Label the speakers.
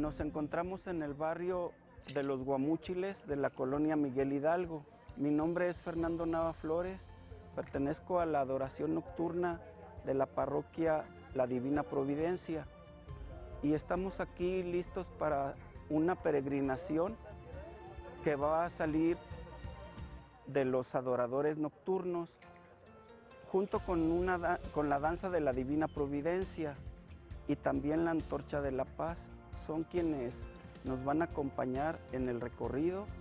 Speaker 1: Nos encontramos en el barrio de Los Guamúchiles de la colonia Miguel Hidalgo. Mi nombre es Fernando Nava Flores, pertenezco a la adoración nocturna de la parroquia La Divina Providencia y estamos aquí listos para una peregrinación que va a salir de los adoradores nocturnos junto con la danza de la Divina Providencia y también la Antorcha de la Paz. Son quienes nos van a acompañar en el recorrido